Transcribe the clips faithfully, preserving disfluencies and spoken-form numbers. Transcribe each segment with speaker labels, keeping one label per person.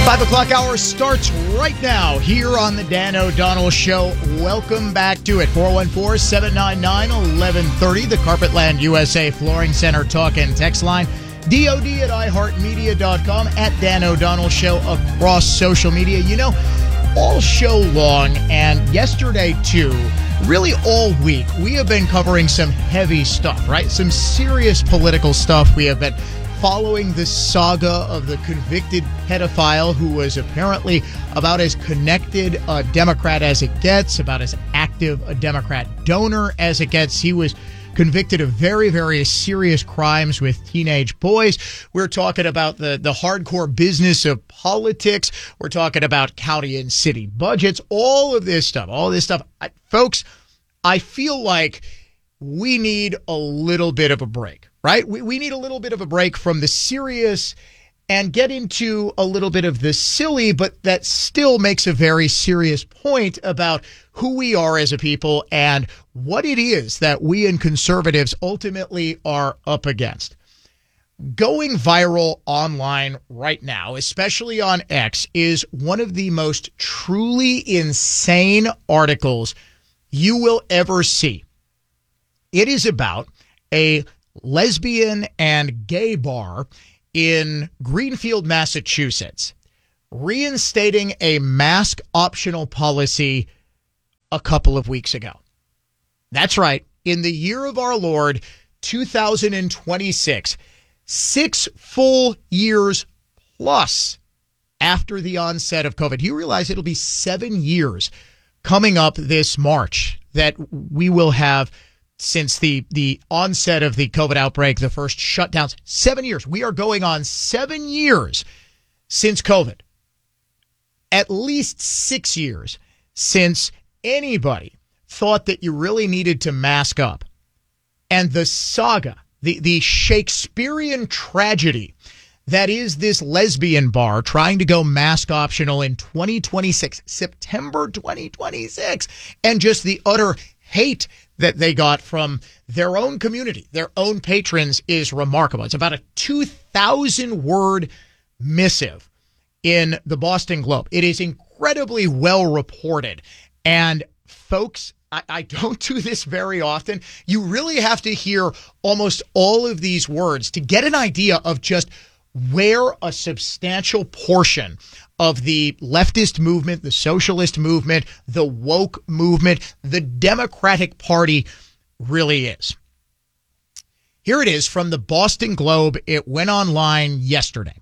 Speaker 1: Five o'clock hour starts right now here on the Dan O'Donnell Show. Welcome back to it. four one four, seven nine nine, one one three zero, the Carpetland U S A Flooring Center talk and text line. D O D at i heart media dot com, at Dan O'Donnell Show across social media. You know, all show long and yesterday too, really all week, we have been covering some heavy stuff, right? Some serious political stuff. We have been following the saga of the convicted pedophile who was apparently about as connected a Democrat as it gets, about as active a Democrat donor as it gets. He was convicted of very, very serious crimes with teenage boys. We're talking about the, the hardcore business of politics. We're talking about county and city budgets, all of this stuff, all this stuff. I, folks, I feel like we need a little bit of a break, right? We, we need a little bit of a break from the serious and get into a little bit of the silly, but that still makes a very serious point about who we are as a people and what it is that we and conservatives ultimately are up against. Going viral online right now, especially on X, is one of the most truly insane articles you will ever see. It is about a lesbian and gay bar in Greenfield, Massachusetts, reinstating a mask optional policy a couple of weeks ago. That's right. In the year of our Lord, two thousand twenty-six, six full years plus after the onset of COVID. You realize it'll be seven years coming up this March that we will have since the, the onset of the COVID outbreak, the first shutdowns. Seven years. We are going on seven years since COVID. At least six years since anybody thought that you really needed to mask up. And the saga, the, the Shakespearean tragedy that is this lesbian bar trying to go mask optional in twenty twenty-six, September twenty twenty-six, and just the utter hate that they got from their own community, their own patrons, is remarkable. It's about a two thousand word missive in the Boston Globe. It is incredibly well reported. And folks, I, I don't do this very often. You really have to hear almost all of these words to get an idea of just where a substantial portion of the leftist movement, the socialist movement, the woke movement, the Democratic Party really is. Here it is from the Boston Globe. It went online yesterday.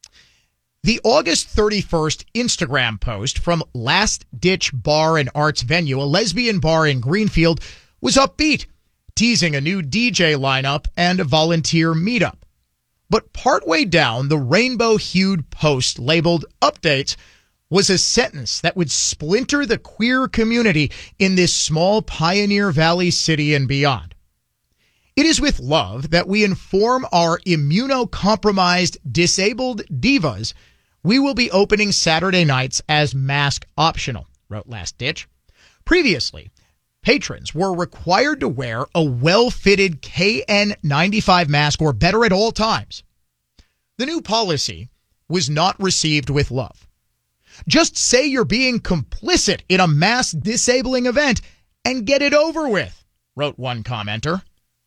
Speaker 1: The August thirty-first Instagram post from Last Ditch Bar and Arts Venue, a lesbian bar in Greenfield, was upbeat, teasing a new D J lineup and a volunteer meetup. But partway down, the rainbow-hued post labeled Updates was a sentence that would splinter the queer community in this small Pioneer Valley city and beyond. It is with love that we inform our immunocompromised, disabled divas we will be opening Saturday nights as mask optional, wrote Last Ditch. Previously, patrons were required to wear a well-fitted K N ninety-five mask or better at all times. The new policy was not received with love. Just say you're being complicit in a mass disabling event and get it over with, wrote one commenter.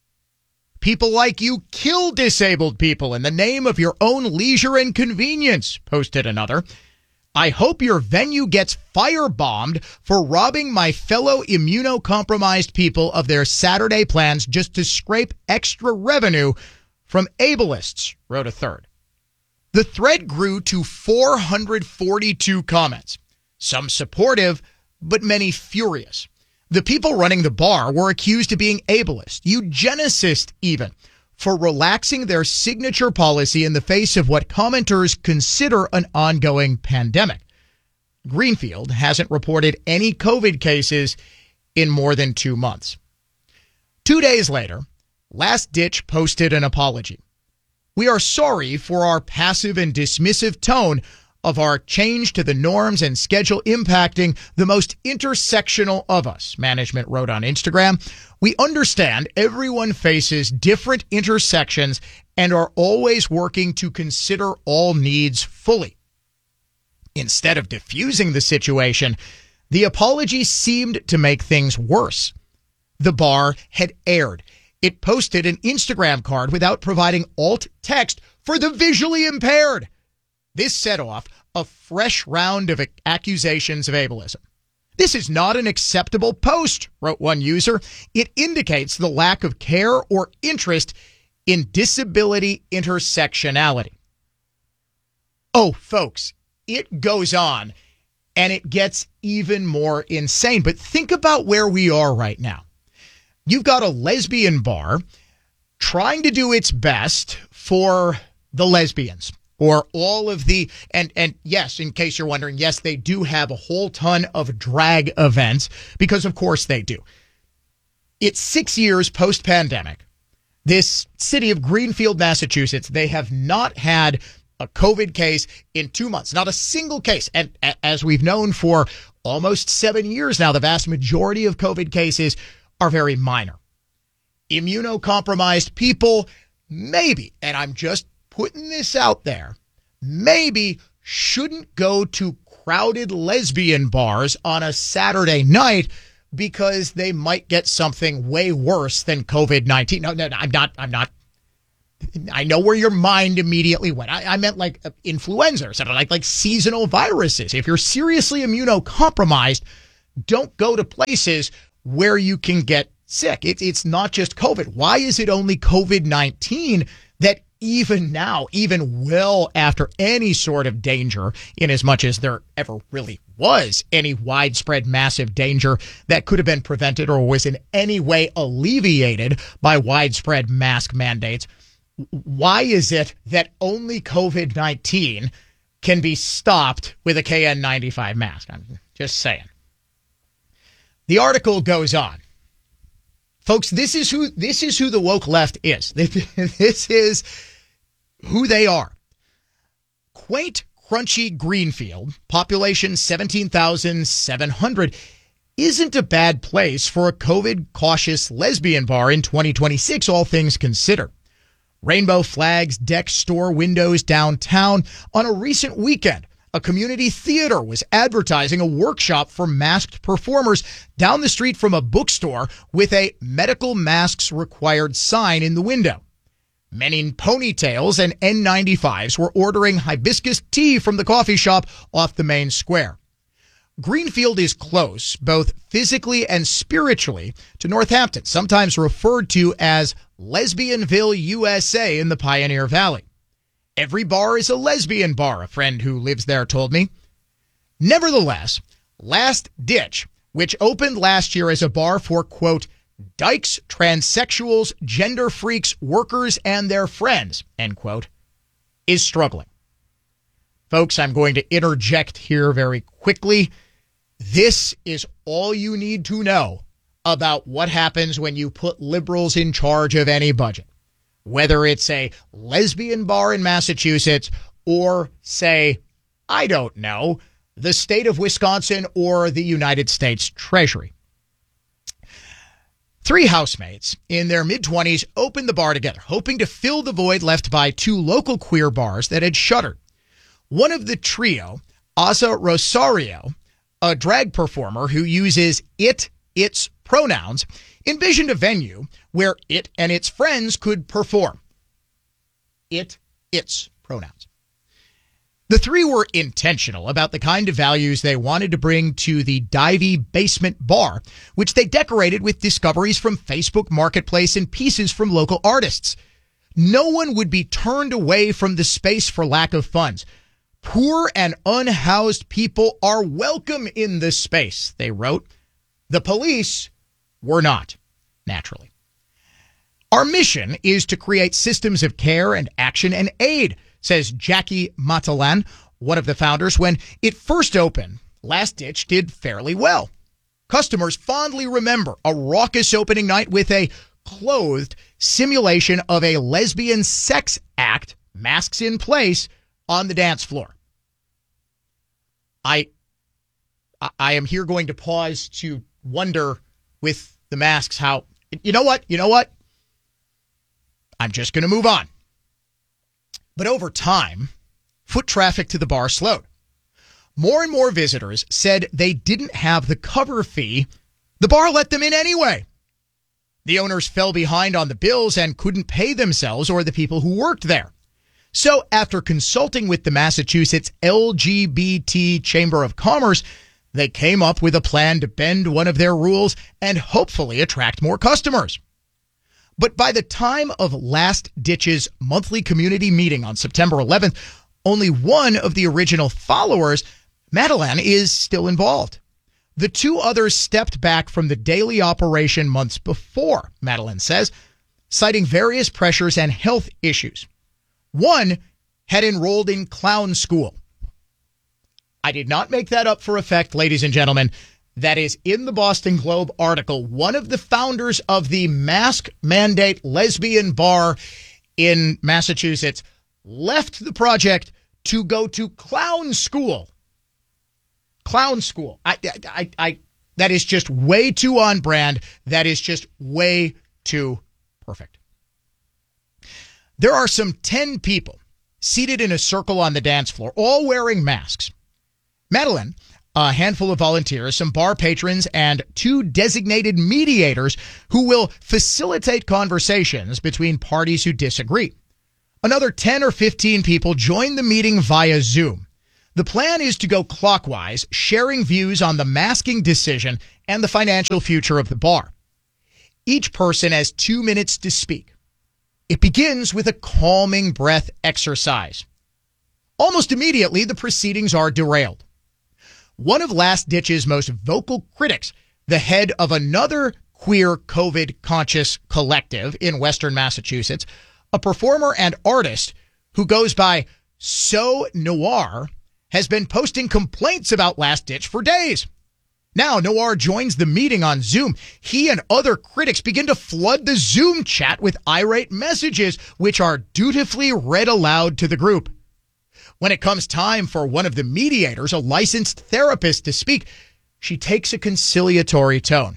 Speaker 1: People like you kill disabled people in the name of your own leisure and convenience, posted another. I hope your venue gets firebombed for robbing my fellow immunocompromised people of their Saturday plans just to scrape extra revenue from ableists, wrote a third. The thread grew to four hundred forty-two comments, some supportive, but many furious. The people running the bar were accused of being ableist, eugenicist even, for relaxing their signature policy in the face of what commenters consider an ongoing pandemic. Greenfield hasn't reported any COVID cases in more than two months. Two days later, Last Ditch posted an apology. We are sorry for our passive and dismissive tone of our change to the norms and schedule impacting the most intersectional of us, management wrote on Instagram. We understand everyone faces different intersections and are always working to consider all needs fully. Instead of diffusing the situation, the apology seemed to make things worse. The bar had aired. It posted an Instagram card without providing alt text for the visually impaired. This set off a fresh round of accusations of ableism. This is not an acceptable post, wrote one user. It indicates the lack of care or interest in disability intersectionality. Oh, folks, it goes on and it gets even more insane. But think about where we are right now. You've got a lesbian bar trying to do its best for the lesbians. Or all of the, and, and yes, in case you're wondering, yes, they do have a whole ton of drag events, because of course they do. It's six years post-pandemic. This city of Greenfield, Massachusetts, they have not had a COVID case in two months, not a single case. And as we've known for almost seven years now, the vast majority of COVID cases are very minor. Immunocompromised people, maybe, and I'm just putting this out there, maybe shouldn't go to crowded lesbian bars on a Saturday night because they might get something way worse than COVID nineteen. No, no, no, I'm not, I'm not. I know where your mind immediately went. I, I meant like influenza or something, like, like seasonal viruses. If you're seriously immunocompromised, don't go to places where you can get sick. It, it's not just COVID. Why is it only COVID nineteen that even now, even well after any sort of danger, in as much as there ever really was any widespread massive danger that could have been prevented or was in any way alleviated by widespread mask mandates, why is it that only COVID nineteen can be stopped with a K N ninety-five mask? I'm just saying. The article goes on. Folks, this is who this is who the woke left is. This is who they are. Quaint, crunchy Greenfield, population seventeen thousand seven hundred, isn't a bad place for a COVID-cautious lesbian bar in twenty twenty-six, all things considered. Rainbow flags deck store windows downtown. On a recent weekend, a community theater was advertising a workshop for masked performers down the street from a bookstore with a medical masks required sign in the window. Men in ponytails and N ninety-fives were ordering hibiscus tea from the coffee shop off the main square. Greenfield is close, both physically and spiritually, to Northampton, sometimes referred to as Lesbianville, U S A in the Pioneer Valley. Every bar is a lesbian bar, a friend who lives there told me. Nevertheless, Last Ditch, which opened last year as a bar for, quote, dykes, transsexuals, gender freaks, workers, and their friends, end quote, is struggling. Folks, I'm going to interject here very quickly. This is all you need to know about what happens when you put liberals in charge of any budget. Whether it's a lesbian bar in Massachusetts or, say, I don't know, the state of Wisconsin or the United States Treasury. Three housemates in their mid-twenties opened the bar together, hoping to fill the void left by two local queer bars that had shuttered. One of the trio, Asa Rosario, a drag performer who uses it, its pronouns, envisioned a venue where it and its friends could perform. It, its pronouns. The three were intentional about the kind of values they wanted to bring to the Divey Basement Bar, which they decorated with discoveries from Facebook Marketplace and pieces from local artists. No one would be turned away from the space for lack of funds. Poor and unhoused people are welcome in this space, they wrote. The police were not, naturally. Our mission is to create systems of care and action and aid, says Jackie Matalan, one of the founders. When it first opened, Last Ditch did fairly well. Customers fondly remember a raucous opening night with a clothed simulation of a lesbian sex act, masks in place, on the dance floor. I, I am here going to pause to wonder with the masks how, you know what, you know what? I'm just going to move on. But over time, foot traffic to the bar slowed. More and more visitors said they didn't have the cover fee. The bar let them in anyway. The owners fell behind on the bills and couldn't pay themselves or the people who worked there. So after consulting with the Massachusetts L G B T Chamber of Commerce, they came up with a plan to bend one of their rules and hopefully attract more customers. But by the time of Last Ditch's monthly community meeting on September eleventh, only one of the original followers, Madeline, is still involved. The two others stepped back from the daily operation months before, Madeline says, citing various pressures and health issues. One had enrolled in clown school. I did not make that up for effect, ladies and gentlemen. That is in the Boston Globe article. One of the founders of the mask mandate lesbian bar in Massachusetts left the project to go to clown school. Clown school. I, I, I, that is just way too on brand. That is just way too perfect. There are some ten people seated in a circle on the dance floor, all wearing masks. Madeline, a handful of volunteers, some bar patrons, and two designated mediators who will facilitate conversations between parties who disagree. Another ten or fifteen people join the meeting via Zoom. The plan is to go clockwise, sharing views on the masking decision and the financial future of the bar. Each person has two minutes to speak. It begins with a calming breath exercise. Almost immediately, the proceedings are derailed. One of Last Ditch's most vocal critics, the head of another queer COVID-conscious collective in Western Massachusetts, a performer and artist who goes by So Noir, has been posting complaints about Last Ditch for days. Now, Noir joins the meeting on Zoom. He and other critics begin to flood the Zoom chat with irate messages, which are dutifully read aloud to the group. When it comes time for one of the mediators, a licensed therapist, to speak, she takes a conciliatory tone.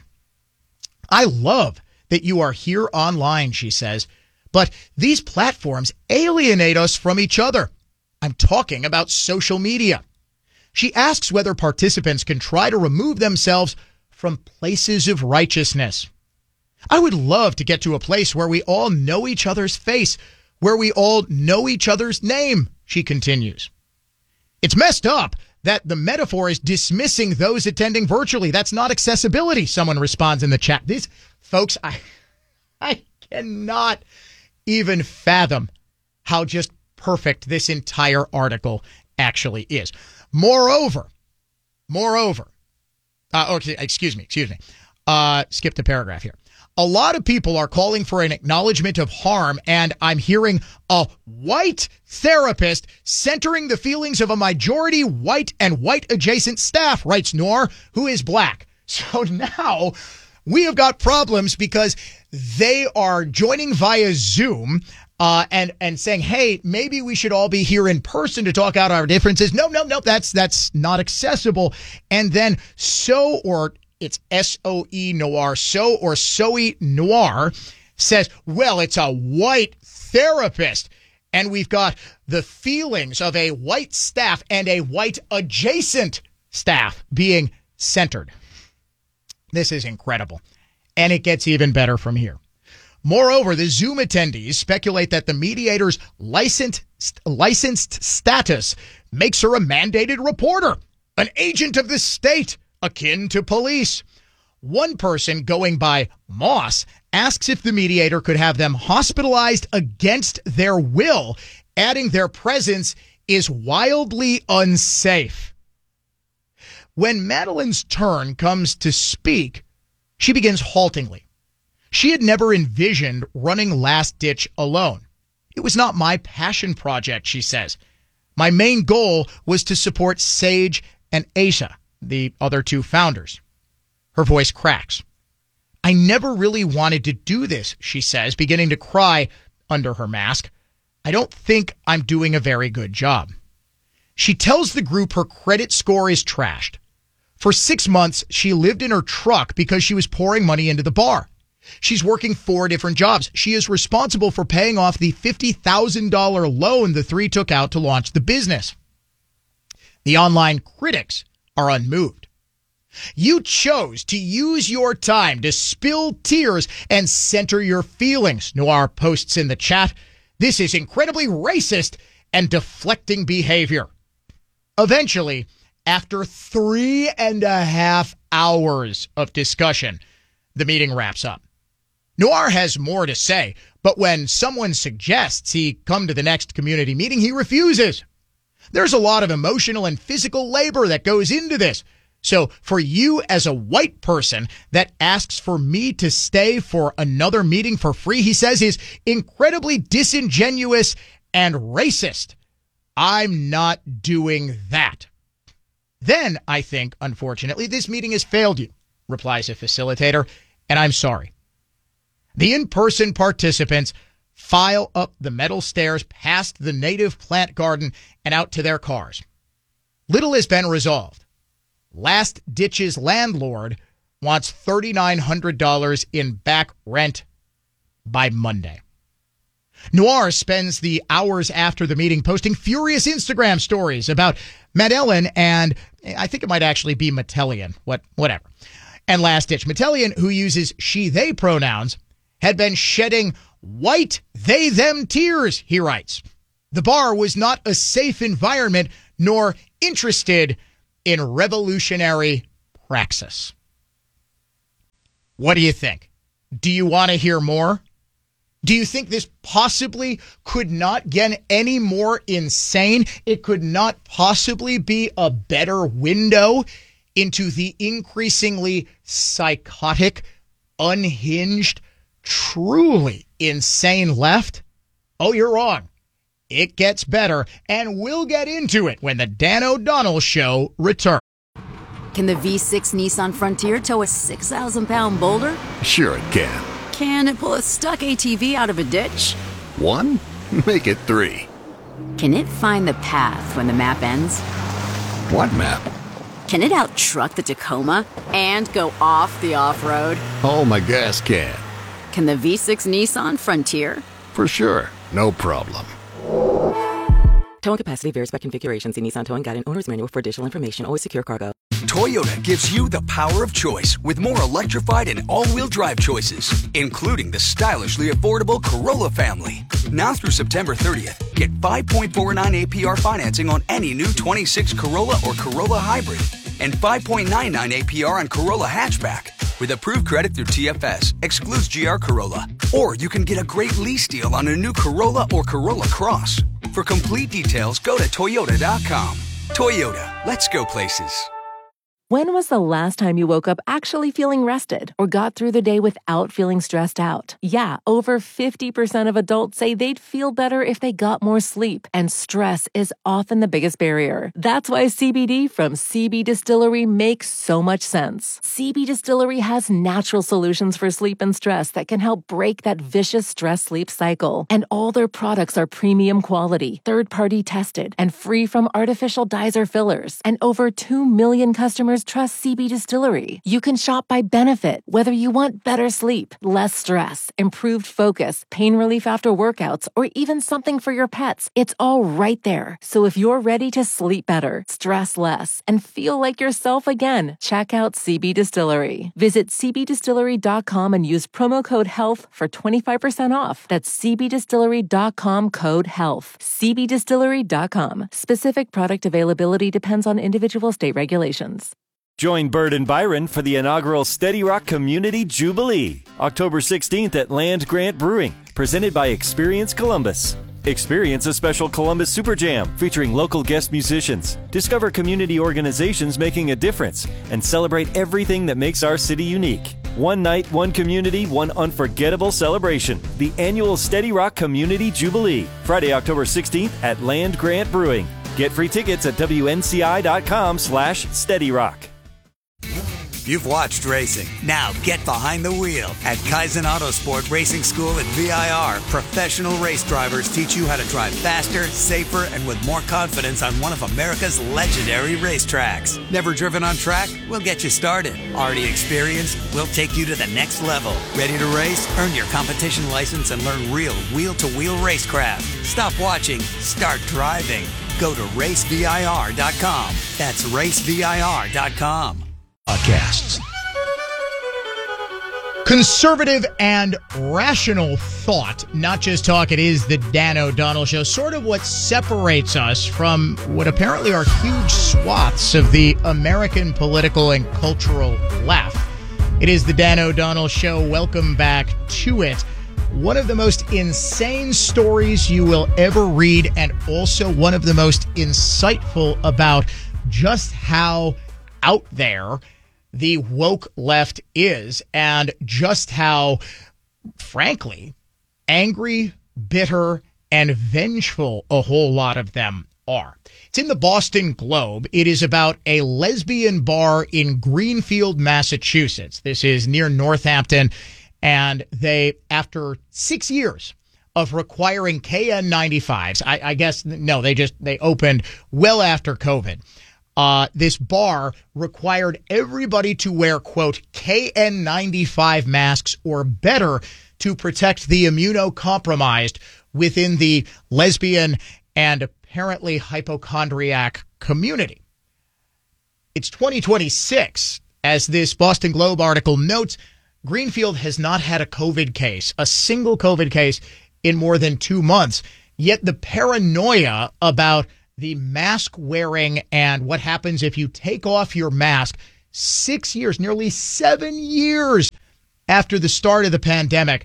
Speaker 1: I love that you are here online, she says, but these platforms alienate us from each other. I'm talking about social media. She asks whether participants can try to remove themselves from places of righteousness. I would love to get to a place where we all know each other's face, where we all know each other's name, she continues. It's messed up that the metaphor is dismissing those attending virtually. That's not accessibility, someone responds in the chat. These folks, I, I cannot even fathom how just perfect this entire article actually is. Moreover, moreover, uh, okay, excuse me, excuse me, uh, skipped a paragraph here. A lot of people are calling for an acknowledgement of harm, and I'm hearing a white therapist centering the feelings of a majority white and white-adjacent staff, writes Noor, who is black. So now we have got problems because they are joining via Zoom uh, and and saying, hey, maybe we should all be here in person to talk out our differences. No, no, no, that's that's not accessible. And then so or it's S O E Noir, so or Soe Noir says, well, it's a white therapist. And we've got the feelings of a white staff and a white adjacent staff being centered. This is incredible. And it gets even better from here. Moreover, the Zoom attendees speculate that the mediator's licensed, licensed status makes her a mandated reporter, an agent of the state, akin to police. One person, going by Moss, asks if the mediator could have them hospitalized against their will, adding their presence is wildly unsafe. When Madeline's turn comes to speak, she begins haltingly. She had never envisioned running Last Ditch alone. It was not my passion project, she says. My main goal was to support Sage and Asa, the other two founders. Her voice cracks. I never really wanted to do this, she says, beginning to cry under her mask. I don't think I'm doing a very good job. She tells the group her credit score is trashed. For six months, she lived in her truck because she was pouring money into the bar. She's working four different jobs. She is responsible for paying off the fifty thousand dollars loan the three took out to launch the business. The online critics are unmoved. You chose to use your time to spill tears and center your feelings, Noir posts in the chat. This is incredibly racist and deflecting behavior. Eventually, after three and a half hours of discussion, the meeting wraps up. Noir has more to say, but when someone suggests he come to the next community meeting, he refuses. There's a lot of emotional and physical labor that goes into this. So for you as a white person that asks for me to stay for another meeting for free, he says is incredibly disingenuous and racist. I'm not doing that. Then I think, unfortunately, this meeting has failed you, replies a facilitator, and I'm sorry. The in-person participants file up the metal stairs past the native plant garden and out to their cars. Little has been resolved. Last Ditch's landlord wants three thousand nine hundred dollars in back rent by Monday. Noir spends the hours after the meeting posting furious Instagram stories about Matt and I think it might actually be Metellian, what, whatever. And Last Ditch Metellian, who uses she, they pronouns, had been shedding white they, them tears, he writes. The bar was not a safe environment nor interested in revolutionary praxis. What do you think? Do you want to hear more? Do you think this possibly could not get any more insane? It could not possibly be a better window into the increasingly psychotic, unhinged, truly insane left? Oh, you're wrong. It gets better, and we'll get into it when the Dan O'Donnell Show returns.
Speaker 2: Can the V six Nissan Frontier tow a six thousand pound boulder?
Speaker 3: Sure it can.
Speaker 2: Can it pull a stuck A T V out of a ditch?
Speaker 3: One? Make it three.
Speaker 2: Can it find the path when the map ends?
Speaker 3: What map?
Speaker 2: Can it out-truck the Tacoma and go off the off-road?
Speaker 3: Oh, my gas can.
Speaker 2: Can the V six Nissan Frontier?
Speaker 3: For sure. No problem.
Speaker 4: Towing capacity varies by configuration. See Nissan Towing Guide and Owner's Manual for additional information. Always secure cargo.
Speaker 5: Toyota gives you the power of choice with more electrified and all-wheel drive choices, including the stylishly affordable Corolla family. Now through September thirtieth, get five point four nine A P R financing on any new twenty-six Corolla or Corolla Hybrid and five point nine nine A P R on Corolla Hatchback. With approved credit through T F S, excludes G R Corolla. Or you can get a great lease deal on a new Corolla or Corolla Cross. For complete details, go to Toyota dot com. Toyota, let's go places.
Speaker 6: When was the last time you woke up actually feeling rested or got through the day without feeling stressed out? Yeah, over fifty percent of adults say they'd feel better if they got more sleep, and stress is often the biggest barrier. That's why C B D from C B Distillery makes so much sense. C B Distillery has natural solutions for sleep and stress that can help break that vicious stress-sleep cycle. And all their products are premium quality, third-party tested, and free from artificial dyes or fillers. And over two million customers trust C B Distillery. You can shop by benefit, whether you want better sleep, less stress, improved focus, pain relief after workouts, or even something for your pets. It's all right there. So if you're ready to sleep better, stress less, and feel like yourself again, check out C B Distillery. Visit C B distillery dot com and use promo code HEALTH for twenty-five percent off. That's C B distillery dot com code HEALTH. C B distillery dot com. Specific product availability depends on individual state regulations.
Speaker 7: Join Bird and Byron for the inaugural Steady Rock Community Jubilee, October sixteenth at Land Grant Brewing, presented by Experience Columbus. Experience a special Columbus Super Jam featuring local guest musicians, discover community organizations making a difference, and celebrate everything that makes our city unique. One night, one community, one unforgettable celebration. The annual Steady Rock Community Jubilee, Friday, October sixteenth at Land Grant Brewing. Get free tickets at W N C I dot com slash Steady Rock.
Speaker 5: You've watched racing. Now get behind the wheel. At Kaizen Autosport Racing School at V I R, professional race drivers teach you how to drive faster, safer, and with more confidence on one of America's legendary racetracks. Never driven on track? We'll get you started. Already experienced? We'll take you to the next level. Ready to race? Earn your competition license and learn real wheel-to-wheel racecraft. Stop watching. Start driving. Go to race vir dot com. That's race vir dot com.
Speaker 1: Podcasts. Conservative and rational thought, not just talk. It is the Dan O'Donnell Show, sort of what separates us from what apparently are huge swaths of the American political and cultural left. It is the Dan O'Donnell Show. Welcome back to it. One of the most insane stories you will ever read, and also one of the most insightful about just how out there the woke left is, and just how, frankly, angry, bitter, and vengeful a whole lot of them are. It's in the Boston Globe. It is about a lesbian bar in Greenfield, Massachusetts. This is near Northampton. And they, after six years of requiring K N ninety-fives, I, I guess, no, they just, they opened well after COVID. Uh, this bar required everybody to wear, quote, K N ninety-five masks or better to protect the immunocompromised within the lesbian and apparently hypochondriac community. It's twenty twenty-six, as this Boston Globe article notes. Greenfield has not had a COVID case, a single COVID case in more than two months. Yet the paranoia about the mask wearing and what happens if you take off your mask six years, nearly seven years after the start of the pandemic,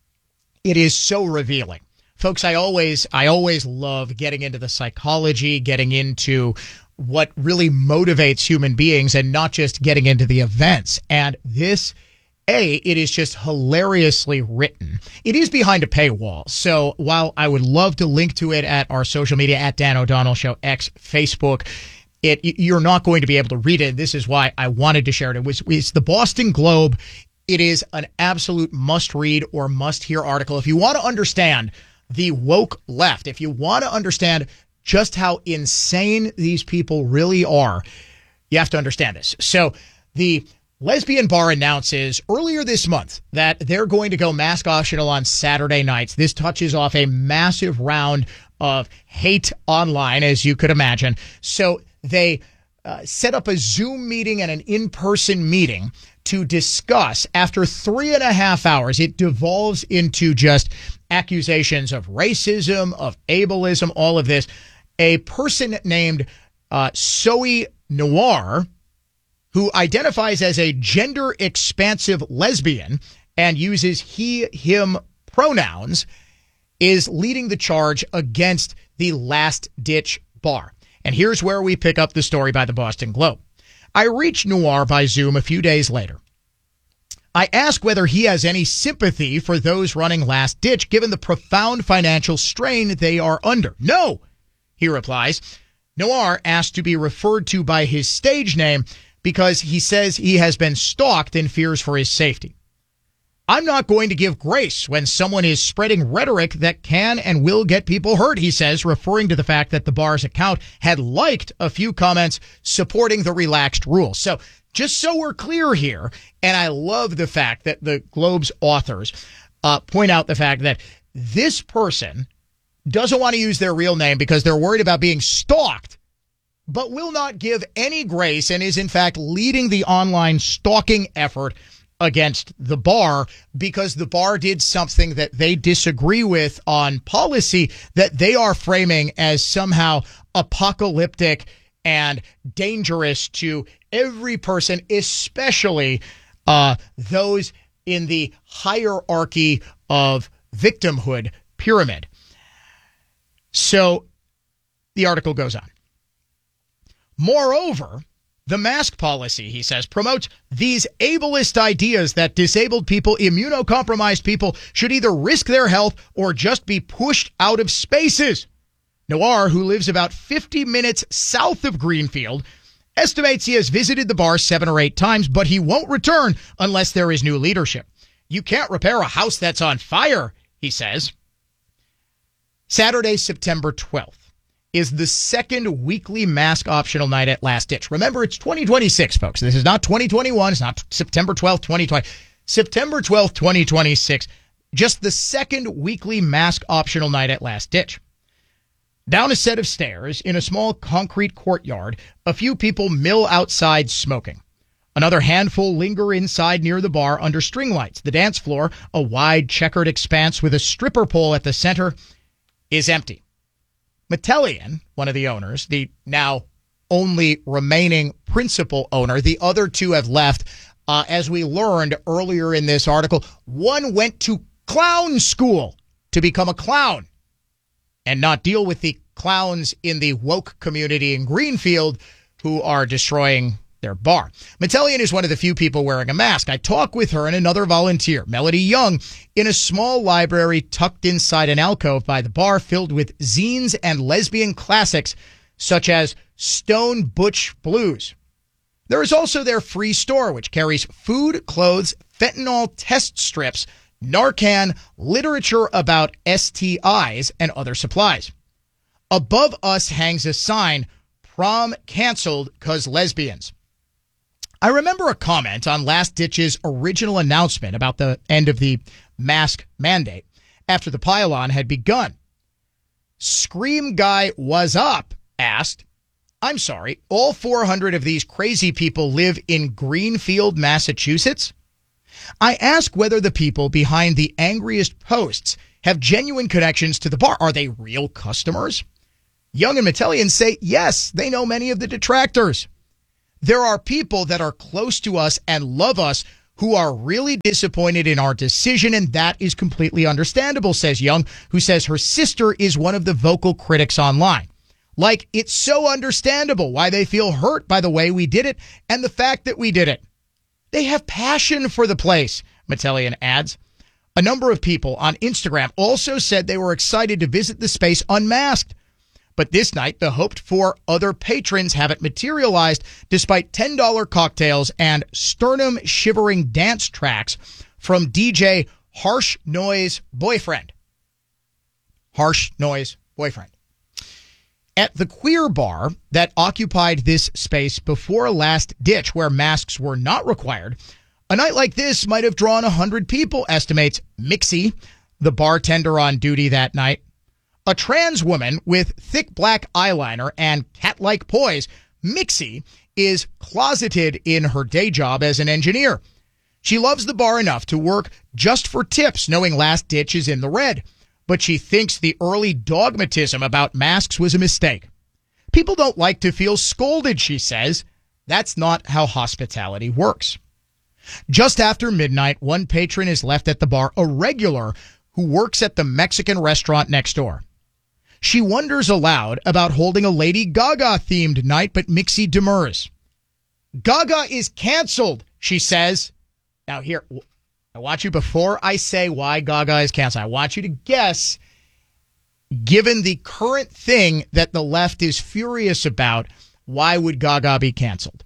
Speaker 1: it is so revealing. Folks, I always, I always love getting into the psychology, getting into what really motivates human beings and not just getting into the events. And this A, it is just hilariously written. It is behind a paywall. So while I would love to link to it at our social media, at Dan O'Donnell Show, X, Facebook, it you're not going to be able to read it. This is why I wanted to share it. It was it's the Boston Globe. It is an absolute must-read or must-hear article. If you want to understand the woke left, if you want to understand just how insane these people really are, you have to understand this. So the lesbian bar announces earlier this month that they're going to go mask optional on Saturday nights. This touches off a massive round of hate online, as you could imagine. So they uh, set up a Zoom meeting and an in-person meeting to discuss. After three and a half hours, it devolves into just accusations of racism, of ableism, all of this. A person named uh, Zoe Noir, who identifies as a gender-expansive lesbian and uses he, him pronouns, is leading the charge against the last-ditch bar. And here's where we pick up the story by the Boston Globe. I reached Noir by Zoom a few days later. I ask whether he has any sympathy for those running Last Ditch, given the profound financial strain they are under. No, he replies. Noir asked to be referred to by his stage name because he says he has been stalked and fears for his safety. I'm not going to give grace when someone is spreading rhetoric that can and will get people hurt, he says, referring to the fact that the bar's account had liked a few comments supporting the relaxed rules. So just so we're clear here, and I love the fact that the Globe's authors uh, point out the fact that this person doesn't want to use their real name because they're worried about being stalked, but will not give any grace and is in fact leading the online stalking effort against the bar because the bar did something that they disagree with on policy that they are framing as somehow apocalyptic and dangerous to every person, especially uh, those in the hierarchy of victimhood pyramid. So the article goes on. Moreover, the mask policy, he says, promotes these ableist ideas that disabled people, immunocompromised people should either risk their health or just be pushed out of spaces. Noir, who lives about fifty minutes south of Greenfield, estimates he has visited the bar seven or eight times, but he won't return unless there is new leadership. You can't repair a house that's on fire, he says. Saturday, September twelfth, is the second weekly mask optional night at Last Ditch. Remember, it's twenty twenty-six, folks. This is not twenty twenty-one. It's not September twelfth, twenty twenty. September twelfth, twenty twenty-six, just the second weekly mask optional night at Last Ditch. Down a set of stairs in a small concrete courtyard, a few people mill outside smoking. Another handful linger inside near the bar under string lights. The dance floor, a wide checkered expanse with a stripper pole at the center, is empty. Metelian, one of the owners, the now only remaining principal owner, the other two have left. Uh, as we learned earlier in this article, one went to clown school to become a clown and not deal with the clowns in the woke community in Greenfield who are destroying their bar. Metelian is one of the few people wearing a mask. I talk with her and another volunteer, Melody Young, in a small library tucked inside an alcove by the bar filled with zines and lesbian classics such as Stone Butch Blues. There is also their free store, which carries food, clothes, fentanyl test strips, Narcan, literature about S T Is, and other supplies. Above us hangs a sign, "Prom canceled 'cause lesbians." I remember a comment on Last Ditch's original announcement about the end of the mask mandate after the pylon had begun. Scream Guy Was Up asked, "I'm sorry, all four hundred of these crazy people live in Greenfield, Massachusetts?" I ask whether the people behind the angriest posts have genuine connections to the bar. Are they real customers? Young and Metelian say, yes, they know many of the detractors. There are people that are close to us and love us who are really disappointed in our decision, and that is completely understandable, says Young, who says her sister is one of the vocal critics online. Like, it's so understandable why they feel hurt by the way we did it and the fact that we did it. They have passion for the place, Metelian adds. A number of people on Instagram also said they were excited to visit the space unmasked. But this night, the hoped-for other patrons haven't materialized despite ten dollars cocktails and sternum-shivering dance tracks from D J Harsh Noise Boyfriend. Harsh Noise Boyfriend. At the queer bar that occupied this space before Last Ditch, where masks were not required, a night like this might have drawn one hundred people, estimates Mixie, the bartender on duty that night. A trans woman with thick black eyeliner and cat-like poise, Mixie is closeted in her day job as an engineer. She loves the bar enough to work just for tips, knowing Last Ditch is in the red. But she thinks the early dogmatism about masks was a mistake. People don't like to feel scolded, she says. That's not how hospitality works. Just after midnight, one patron is left at the bar, a regular who works at the Mexican restaurant next door. She wonders aloud about holding a Lady Gaga-themed night, but Mixie demurs. Gaga is canceled, she says. Now here, I want you, before I say why Gaga is canceled, I want you to guess, given the current thing that the left is furious about, why would Gaga be canceled?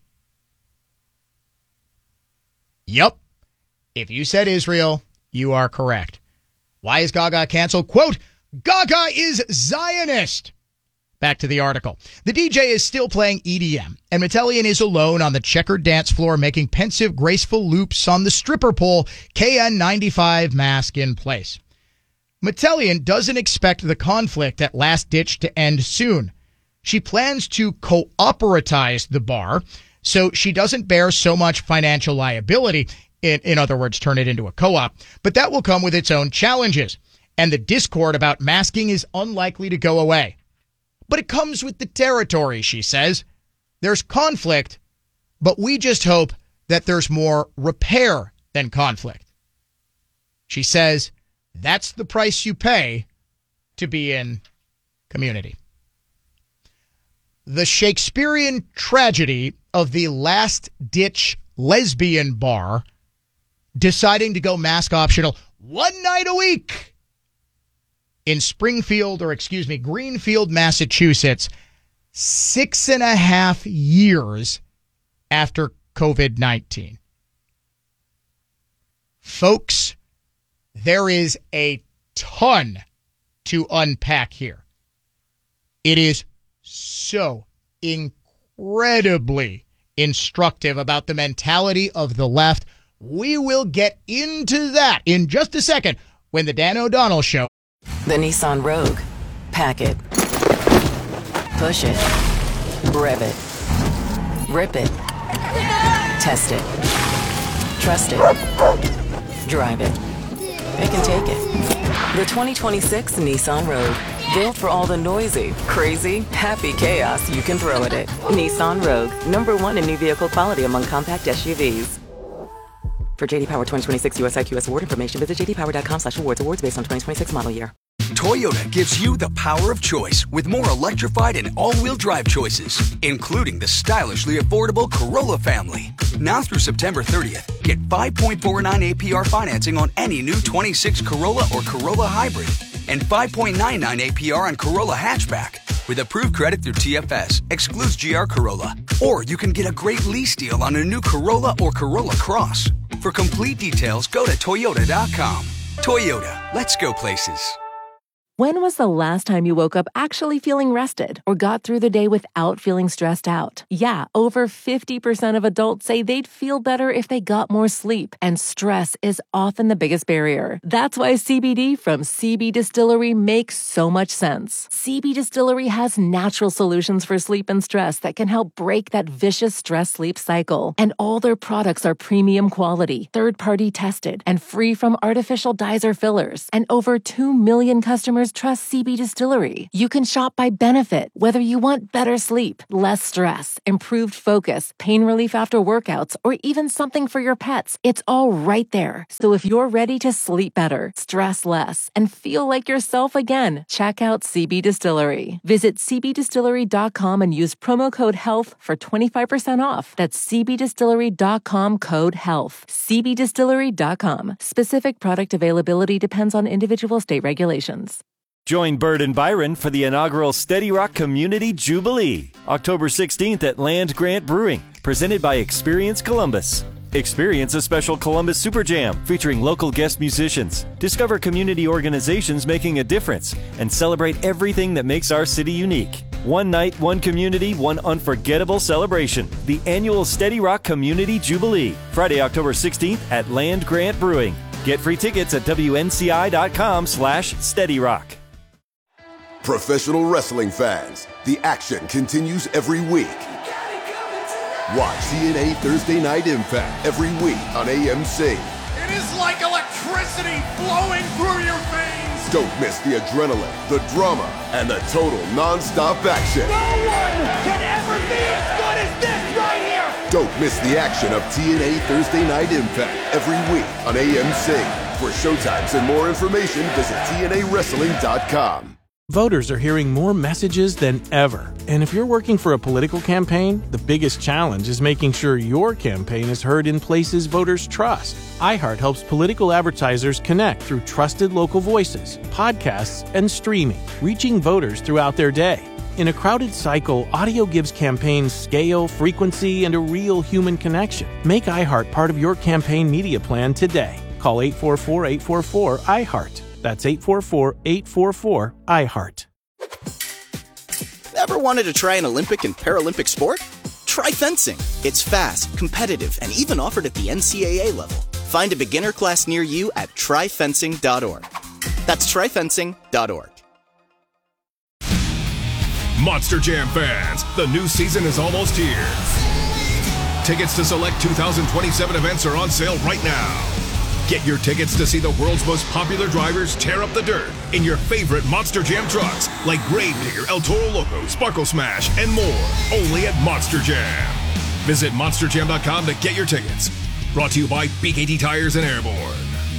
Speaker 1: Yup. If you said Israel, you are correct. Why is Gaga canceled? Quote, Gaga is Zionist. Back to the article. The D J is still playing E D M, and Metelian is alone on the checkered dance floor making pensive, graceful loops on the stripper pole, K N ninety-five mask in place. Metelian doesn't expect the conflict at Last Ditch to end soon. She plans to cooperatize the bar so she doesn't bear so much financial liability, in, in other words, turn it into a co-op, but that will come with its own challenges. And the discord about masking is unlikely to go away. But it comes with the territory, she says. There's conflict, but we just hope that there's more repair than conflict. She says that's the price you pay to be in community. The Shakespearean tragedy of the Last Ditch lesbian bar deciding to go mask optional one night a week in Springfield, or excuse me, Greenfield, Massachusetts, six and a half years after COVID nineteen. Folks, there is a ton to unpack here. It is so incredibly instructive about the mentality of the left. We will get into that in just a second when the Dan O'Donnell Show.
Speaker 4: The Nissan Rogue. Pack it.
Speaker 2: Push it. Rev it. Rip it. Test it. Trust it. Drive it. It can take it. The twenty twenty-six Nissan Rogue. Built for all the noisy, crazy, happy chaos you can throw at it. Nissan Rogue. Number one in new vehicle quality among compact S U Vs. For J D Power twenty twenty-six U S I Q S award information, visit j d power dot com slash awards. Awards based on twenty twenty-six model year.
Speaker 5: Toyota gives you the power of choice with more electrified and all-wheel drive choices, including the stylishly affordable Corolla family. Now through September thirtieth, get five point four nine A P R financing on any new twenty-six Corolla or Corolla Hybrid and five point nine nine A P R on Corolla Hatchback. With approved credit through T F S, excludes G R Corolla. Or you can get a great lease deal on a new Corolla or Corolla Cross. For complete details, go to toyota dot com. Toyota, let's go places.
Speaker 6: When was the last time you woke up actually feeling rested or got through the day without feeling stressed out? Yeah, over fifty percent of adults say they'd feel better if they got more sleep, and stress is often the biggest barrier. That's why C B D from C B Distillery makes so much sense. C B Distillery has natural solutions for sleep and stress that can help break that vicious stress-sleep cycle. And all their products are premium quality, third-party tested, and free from artificial dyes or fillers. And over two million customers trust C B Distillery. You can shop by benefit, whether you want better sleep, less stress, improved focus, pain relief after workouts, or even something for your pets. It's all right there. So if you're ready to sleep better, stress less, and feel like yourself again, check out C B Distillery. Visit c b distillery dot com and use promo code HEALTH for twenty-five percent off. That's c b distillery dot com code HEALTH. c b distillery dot com. Specific product availability depends on individual state regulations.
Speaker 7: Join Bird and Byron for the inaugural Steady Rock Community Jubilee, October sixteenth at Land Grant Brewing, presented by Experience Columbus. Experience a special Columbus Super Jam featuring local guest musicians, discover community organizations making a difference, and celebrate everything that makes our city unique. One night, one community, one unforgettable celebration. The annual Steady Rock Community Jubilee, Friday, October sixteenth at Land Grant Brewing. Get free tickets at w n c i dot com slash steady rock.
Speaker 8: Professional wrestling fans, the action continues every week. Watch T N A Thursday Night Impact every week on A M C.
Speaker 9: It is like electricity flowing through your veins.
Speaker 8: Don't miss the adrenaline, the drama, and the total non-stop action.
Speaker 9: No one can ever be as good as this right here.
Speaker 8: Don't miss the action of T N A Thursday Night Impact every week on A M C. For showtimes and more information, visit T N A wrestling dot com.
Speaker 10: Voters are hearing more messages than ever. And if you're working for a political campaign, the biggest challenge is making sure your campaign is heard in places voters trust. iHeart helps political advertisers connect through trusted local voices, podcasts, and streaming, reaching voters throughout their day. In a crowded cycle, audio gives campaigns scale, frequency, and a real human connection. Make iHeart part of your campaign media plan today. Call eight four four, eight four four, I heart. That's eight four four, eight four four, I heart.
Speaker 11: Ever wanted to try an Olympic and Paralympic sport? Try fencing. It's fast, competitive, and even offered at the N C A A level. Find a beginner class near you at try fencing dot org. That's try fencing dot org.
Speaker 12: Monster Jam fans, the new season is almost here. Tickets to select two thousand twenty-seven events are on sale right now. Get your tickets to see the world's most popular drivers tear up the dirt in your favorite Monster Jam trucks like Gravedigger, El Toro Loco, Sparkle Smash, and more. Only at Monster Jam. Visit monster jam dot com to get your tickets. Brought to you by B K T Tires and Airborne.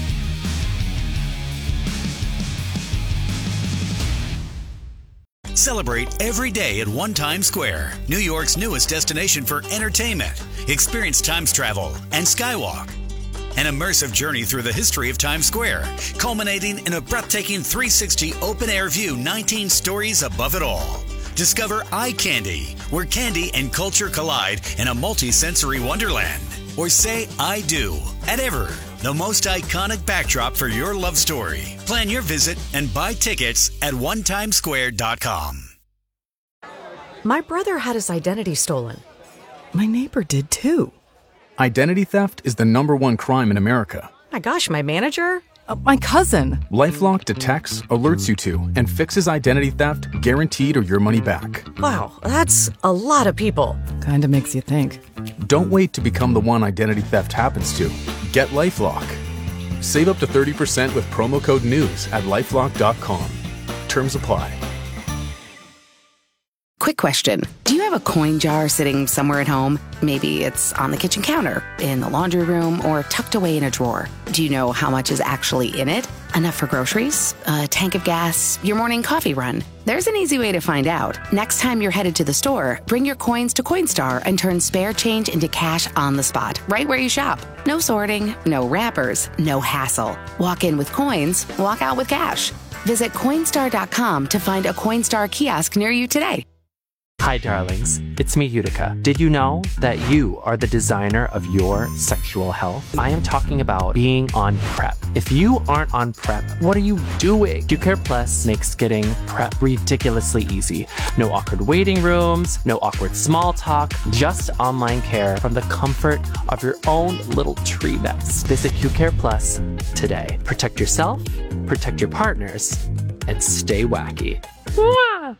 Speaker 13: Celebrate every day at One Times Square, New York's newest destination for entertainment. Experience Times Travel and Skywalk. An immersive journey through the history of Times Square, culminating in a breathtaking three sixty open-air view, nineteen stories above it all. Discover Eye Candy, where candy and culture collide in a multi-sensory wonderland. Or say I do at Ever, the most iconic backdrop for your love story. Plan your visit and buy tickets at one times square dot com.
Speaker 14: My brother had his identity stolen. My neighbor did too.
Speaker 15: Identity theft is the number one crime in America.
Speaker 14: My gosh, my manager?
Speaker 15: Uh, my cousin.
Speaker 16: LifeLock detects, alerts you to, and fixes identity theft guaranteed or your money back.
Speaker 14: Wow, that's a lot of people.
Speaker 15: Kinda makes you think.
Speaker 16: Don't wait to become the one identity theft happens to. Get LifeLock. Save up to thirty percent with promo code NEWS at lifelock dot com. Terms apply.
Speaker 17: Quick question. Do you have a coin jar sitting somewhere at home? Maybe it's on the kitchen counter, in the laundry room, or tucked away in a drawer. Do you know how much is actually in it? Enough for groceries? A tank of gas? Your morning coffee run? There's an easy way to find out. Next time you're headed to the store, bring your coins to Coinstar and turn spare change into cash on the spot, right where you shop. No sorting, no wrappers, no hassle. Walk in with coins, walk out with cash. Visit Coinstar dot com to find a Coinstar kiosk near you today.
Speaker 18: Hi, darlings. It's me, Utica. Did you know that you are the designer of your sexual health? I am talking about being on PrEP. If you aren't on PrEP, what are you doing? Q-Care Plus makes getting PrEP ridiculously easy. No awkward waiting rooms, no awkward small talk, just online care from the comfort of your own little tree nest. Visit Q-Care Plus today. Protect yourself, protect your partners, and stay wacky. Mwah!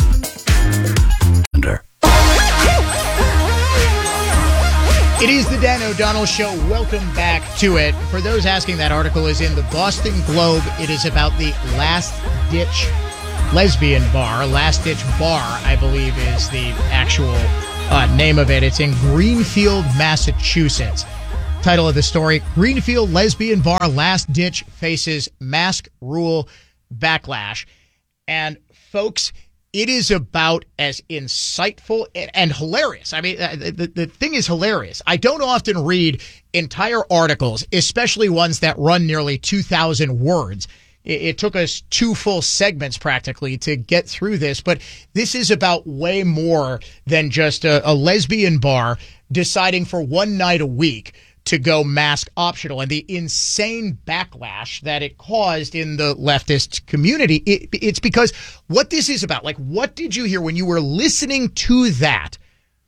Speaker 1: It is the Dan O'Donnell Show. Welcome back to it. For those asking, that article is in the Boston Globe. It is about the Last Ditch Lesbian Bar. Last Ditch Bar, I believe, is the actual uh, name of it. It's in Greenfield, Massachusetts. Title of the story, Greenfield Lesbian Bar Last Ditch faces mask rule backlash. And folks, it is about as insightful and hilarious. I mean, the, the thing is hilarious. I don't often read entire articles, especially ones that run nearly two thousand words. It, it took us two full segments practically to get through this, but this is about way more than just a, a lesbian bar deciding for one night a week to go mask optional, and the insane backlash that it caused in the leftist community. It, it's because what this is about, like, what did you hear when you were listening to that?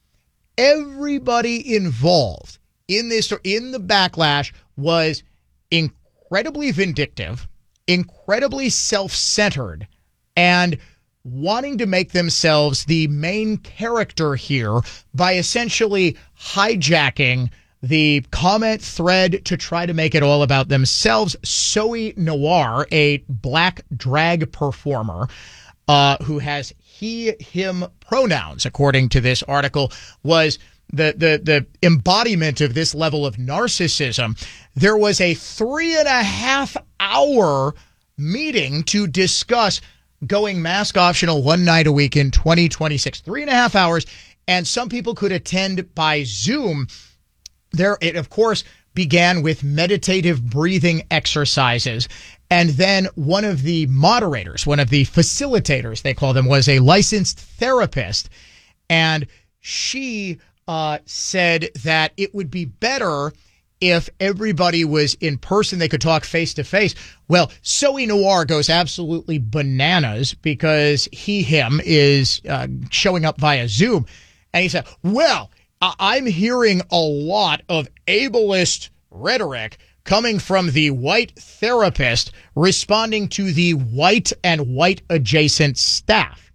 Speaker 1: Everybody involved in this, in the backlash, was incredibly vindictive, incredibly self-centered, and wanting to make themselves the main character here by essentially hijacking the comment thread to try to make it all about themselves. Zoe Noir, a black drag performer uh, who has he, him pronouns, according to this article, was the, the, the embodiment of this level of narcissism. There was a three and a half hour meeting to discuss going mask optional one night a week in twenty twenty-six. Three and a half hours, and some people could attend by Zoom. There, it, of course, began with meditative breathing exercises. And then one of the moderators, one of the facilitators, they call them, was a licensed therapist. And she uh, said that it would be better if everybody was in person. They could talk face to face. Well, Zoe Noir goes absolutely bananas because he, him, is uh, showing up via Zoom. And he said, well, I'm hearing a lot of ableist rhetoric coming from the white therapist responding to the white and white adjacent staff.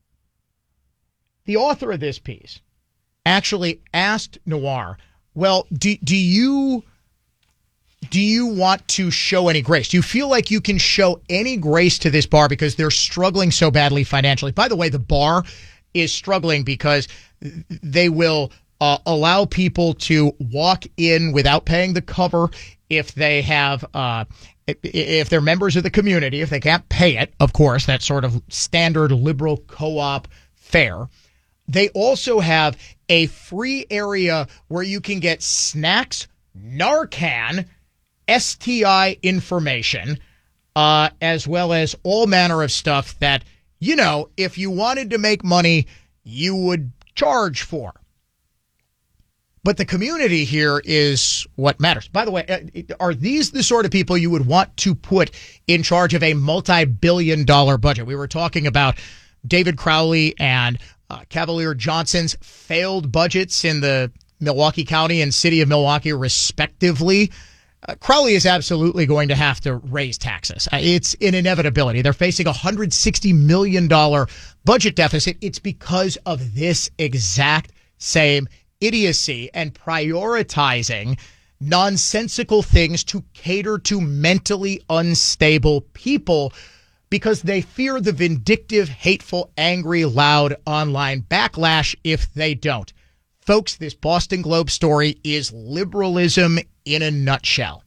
Speaker 1: The author of this piece actually asked Noir, well, do, do you do you want to show any grace? Do you feel like you can show any grace to this bar because they're struggling so badly financially? By the way, the bar is struggling because they will Uh, allow people to walk in without paying the cover if they have, uh, if, if they're members of the community. If they can't pay it, of course, that's sort of standard liberal co-op fare. They also have a free area where you can get snacks, Narcan, S T I information, uh, as well as all manner of stuff that, you know, if you wanted to make money, you would charge for. But the community here is what matters. By the way, are these the sort of people you would want to put in charge of a multi-billion dollar budget? We were talking about David Crowley and uh, Cavalier Johnson's failed budgets in the Milwaukee County and City of Milwaukee, respectively. Uh, Crowley is absolutely going to have to raise taxes. Uh, it's an inevitability. They're facing a one hundred sixty million dollars budget deficit. It's because of this exact same idiocy and prioritizing nonsensical things to cater to mentally unstable people because they fear the vindictive, hateful, angry, loud online backlash if they don't. Folks, this Boston Globe story is liberalism in a nutshell.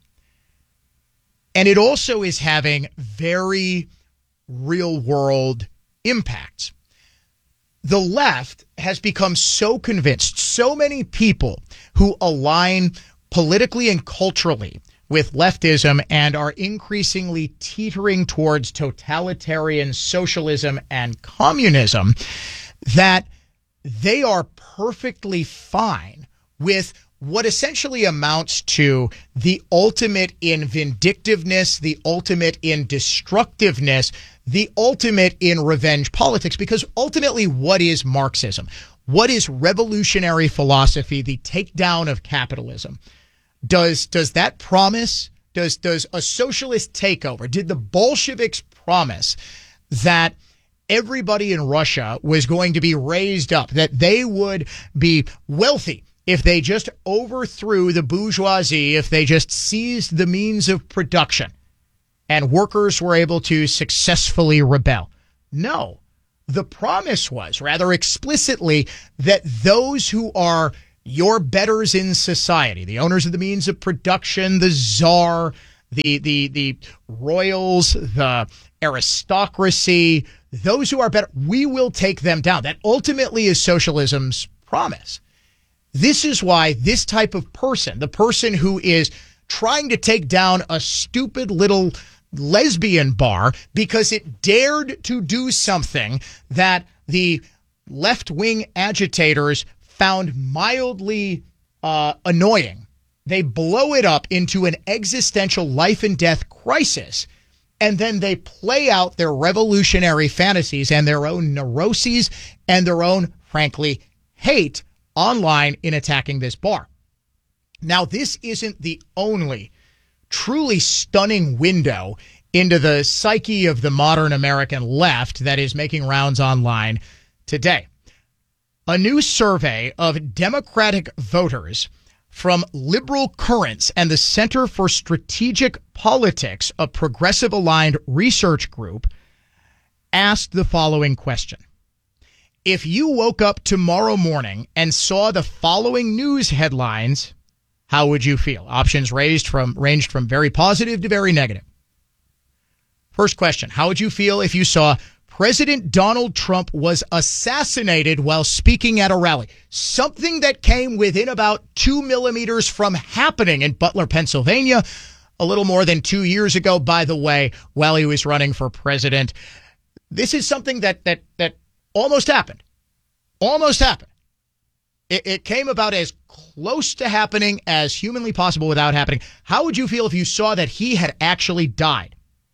Speaker 1: And it also is having very real-world impacts. The left has become so convinced, so many people who align politically and culturally with leftism and are increasingly teetering towards totalitarian socialism and communism, that they are perfectly fine with what essentially amounts to the ultimate in vindictiveness, the ultimate in destructiveness, the ultimate in revenge politics. Because ultimately, what is Marxism? What is revolutionary philosophy, the takedown of capitalism? Does does that promise, does does a socialist takeover, did the Bolsheviks promise that everybody in Russia was going to be raised up, that they would be wealthy if they just overthrew the bourgeoisie, if they just seized the means of production and workers were able to successfully rebel? No. The promise was, rather explicitly, that those who are your betters in society, the owners of the means of production, the czar, the the the royals, the aristocracy, those who are better, we will take them down. That ultimately is socialism's promise. This is why this type of person, the person who is trying to take down a stupid little lesbian bar because it dared to do something that the left-wing agitators found mildly uh, annoying, they blow it up into an existential life and death crisis, and then they play out their revolutionary fantasies and their own neuroses and their own, frankly, hate online in attacking this bar. Now, this isn't the only truly stunning window into the psyche of the modern American left that is making rounds online today. A new survey of Democratic voters from Liberal Currents and the Center for Strategic Politics, a progressive-aligned research group, asked the following question. If you woke up tomorrow morning and saw the following news headlines, how would you feel? Options raised from ranged from very positive to very negative. First question, how would you feel if you saw President Donald Trump was assassinated while speaking at a rally? Something that came within about two millimeters from happening in Butler, Pennsylvania, a little more than two years ago, by the way, while he was running for president. This is something that that that almost happened. Almost happened. It, it came about as close to happening as humanly possible without happening. How would you feel if you saw that he had actually died?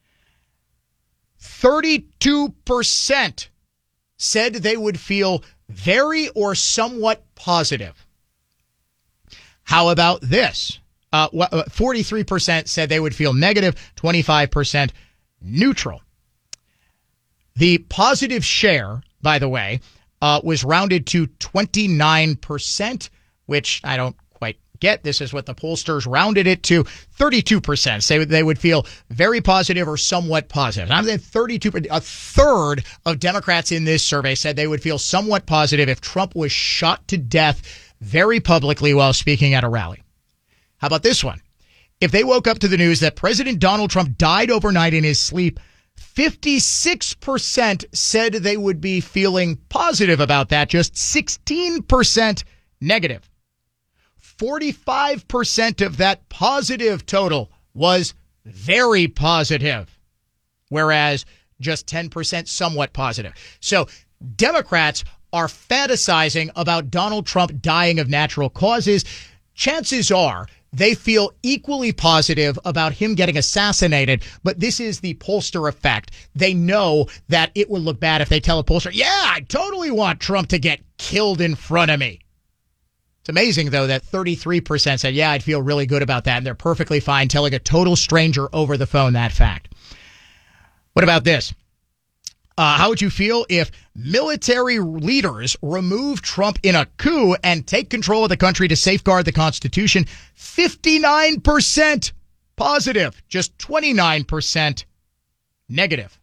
Speaker 1: thirty-two percent said they would feel very or somewhat positive. How about this? Uh, forty-three percent said they would feel negative, twenty-five percent neutral. The positive share, by the way, uh, was rounded to twenty-nine percent, which I don't quite get. This is what the pollsters rounded it to. thirty-two percent say they would feel very positive or somewhat positive. I'm saying thirty-two percent, a third of Democrats in this survey said they would feel somewhat positive if Trump was shot to death very publicly while speaking at a rally. How about this one? If they woke up to the news that President Donald Trump died overnight in his sleep, fifty-six percent said they would be feeling positive about that, just sixteen percent negative. forty-five percent of that positive total was very positive, whereas just ten percent somewhat positive. So Democrats are fantasizing about Donald Trump dying of natural causes. Chances are they feel equally positive about him getting assassinated, but this is the pollster effect. They know that it would look bad if they tell a pollster, yeah, I totally want Trump to get killed in front of me. It's amazing, though, that thirty-three percent said, yeah, I'd feel really good about that, and they're perfectly fine telling a total stranger over the phone that fact. What about this? Uh, how would you feel if military leaders remove Trump in a coup and take control of the country to safeguard the Constitution? fifty-nine percent positive, just twenty-nine percent negative.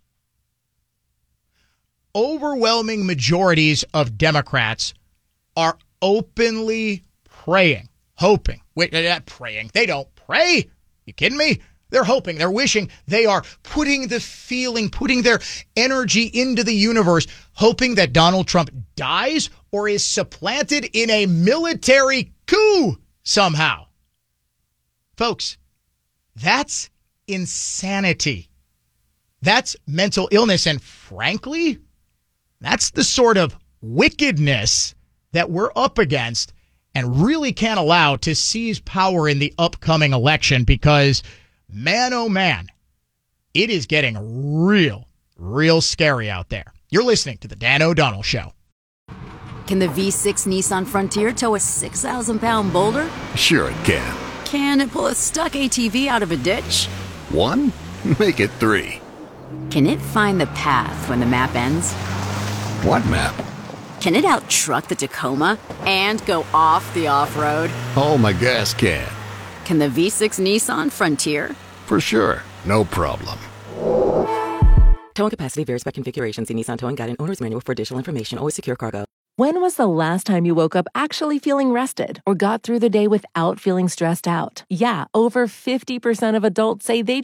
Speaker 1: Overwhelming majorities of Democrats are openly praying, hoping. Wait, they're not praying. They don't pray. You kidding me? They're hoping, they're wishing, they are putting the feeling, putting their energy into the universe, hoping that Donald Trump dies or is supplanted in a military coup somehow. Folks, that's insanity. That's mental illness. And frankly, that's the sort of wickedness that we're up against and really can't allow to seize power in the upcoming election, because man, oh man, it is getting real, real scary out there. You're listening to The Dan O'Donnell Show.
Speaker 19: Can the V six Nissan Frontier tow a six thousand pound boulder?
Speaker 3: Sure it can.
Speaker 19: Can it pull a stuck A T V out of a ditch?
Speaker 3: One? Make it three.
Speaker 19: Can it find the path when the map ends?
Speaker 3: What map?
Speaker 19: Can it out-truck the Tacoma and go off the off-road?
Speaker 3: Oh, my gas can.
Speaker 19: Can the V six Nissan Frontier?
Speaker 3: For sure. No problem.
Speaker 4: Towing capacity varies by configuration. See Nissan Towing Guide and Owner's Manual for additional information. Always secure cargo.
Speaker 6: When was the last time you woke up actually feeling rested or got through the day without feeling stressed out? Yeah, over fifty percent of adults say they'd